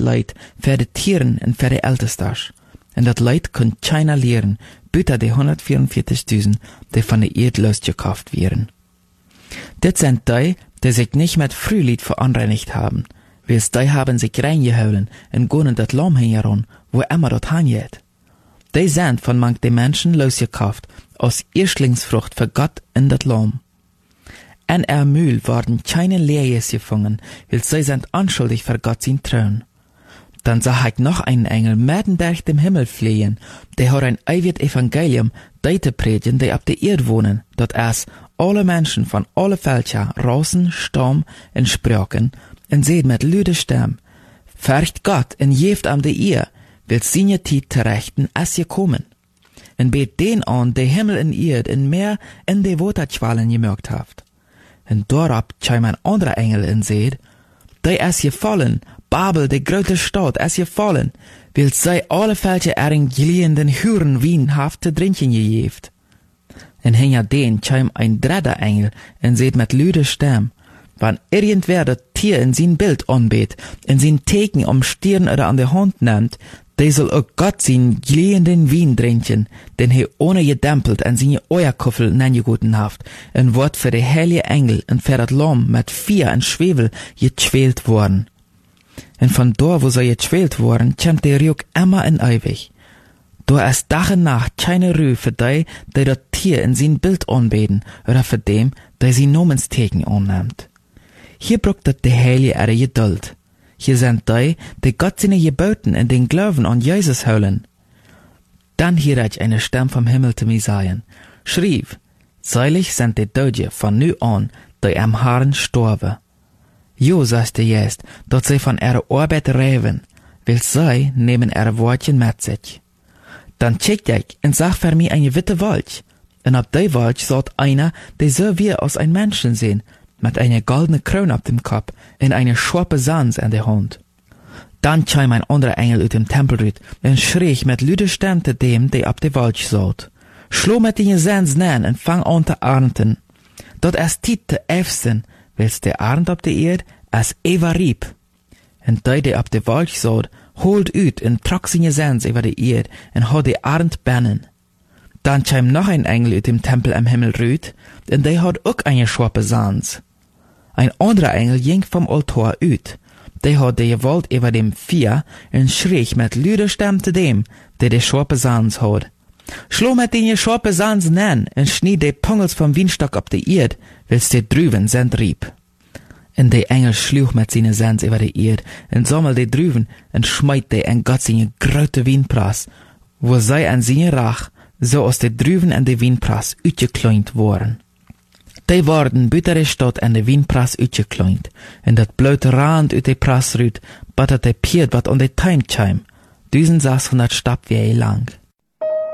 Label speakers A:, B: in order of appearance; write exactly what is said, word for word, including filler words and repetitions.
A: leid für die Tieren und für die Ältestas. Und dat leid kon China leren, buiten de honderdvierenveertigduizend die van de Erde losgekauft wären. Dit sind die, die sich nicht mit Frühlied veranreinigt haben, weil die haben sich reingeholen und gehen dat Lamm heran, wo immer dort hangeht. Die sind von manch den Menschen losgekauft, aus Erstlingsfrucht für Gott in dat Lamm. En er Mühl worden keine Lehrjes gefangen, weil sie sind anschuldig für Gott sein Thron. Dann sah ich noch einen Engel mitten durch dem Himmel fliehen, der hat ein ewig Evangelium, die te predigen, die auf der Erde wohnen, dort es alle Menschen von alle Völker, Rassen, Stamm und Sprachen, und seht mit lüde Stimme, fürcht Gott und jeft am de ihr, will seine Zeit terechten, als ihr kommen. Und bet den an, der Himmel und Erde in Meer in de Waterqualen gemerkt haft. Und darauf kam ein anderer Engel und seht, die ist gefallen, Babel, die große Stadt, ist gefallen, weil sie alle Völker ihren geliehenden Huren Wien haft zu trinken gegeft. Und hinter den kam ein dritter Engel und seht mit lüder Stimme, wann irgendwer das Tier in sein Bild anbet, in sein Teken am Stirn oder an der Hand nimmt, der soll auch Gott sein geliehenden Wien trinken, den er ohne gedämpelt an seine Eierkuffel nengegoten haft, und wird für die heilige Engel und für das Lamm mit Vier und Schwefel getschwelt worden. Und von da, wo sie getschwelt worden, kommt der Ruck immer in ewig. Da ist Tag und Nacht keine Ruhe für die, die das Tier in sein Bild anbeten, oder für dem, der sein Namensteken annimmt. Hier braucht das die Heilige ihre Geduld. Hier sind die, die Gott seine Geboten in den Glauben an Jesus holen. Dann hier ich eine Stimme vom Himmel zu mir sagen, schrieb, seilig sind die Deutsche von nu an, die am Herrn storben. Jo, sagte jetzt, dort sie von ihrer Arbeit reden, weil sie nehmen ihre Wortchen mit sich. Dann check ich und sag für mich eine witte Wolch. Und ab der Wolch sagt einer, der so wie aus ein Menschen sehen, mit einer goldenen Krone auf dem Kopf und einer scharpe Sans in der Hand. Dann kam ein anderer Engel aus dem Tempel und schrie mit lüder Stimme zu dem, der ab der Wolch sagt, schlo mit den Sans nen und fang an zu ernten. Dort ist Tiet zu eifsen, weil's der Arend ab der Erde als Eva rieb. Und der, der ab der Wolch sagt, holt ut und trag seine Sans über die Erde und hat die Arend bannen. Dann kam noch ein Engel aus dem Tempel am Himmel rüt, und der hat auch eine scharpe Sans. Ein anderer Engel ging vom Altar ut, der hat die Gewalt über dem Vier und schrie mit lüder Stimme zu dem, der die scharpe Sans hat. Schlo mit den scharpe Sans nen und schnied die Pungels vom Weinstock ab die Erde, weil's die drüben sind rieb. Und der Engel schlug mit seine Sans über die Erde und sammelt die drüben und schmeit die in Gott seine grote Weinprass, wo sei an seine Rach, so aus der drüben an die Weinprass utgekleint worden. Die worden buiten de Stadt an de Weinprass utgekleint, und dat blöte Rand ut de Prass rüt, bat dat de Piet wat an de Tein kam, sechshundert Stabwege lang.